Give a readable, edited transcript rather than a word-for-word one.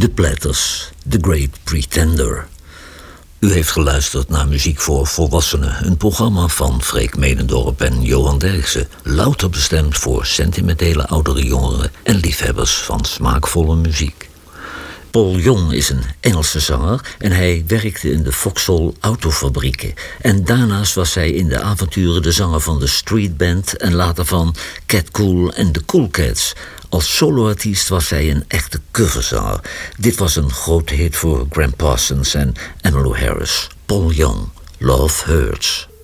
The Platters, The Great Pretender. U heeft geluisterd naar Muziek voor Volwassenen, een programma van Freek Medendorp en Johan Derksen, louter bestemd voor sentimentele oudere jongeren en liefhebbers van smaakvolle muziek. Paul Young is een Engelse zanger en hij werkte in de Vauxhall autofabrieken. En daarnaast was hij in de avonturen de zanger van de Street Band en later van Cat Cool en de Cool Cats. Als soloartiest was hij een echte coverzanger. Dit was een grote hit voor Graham Parsons en Emmylou Harris. Paul Young, Love Hurts.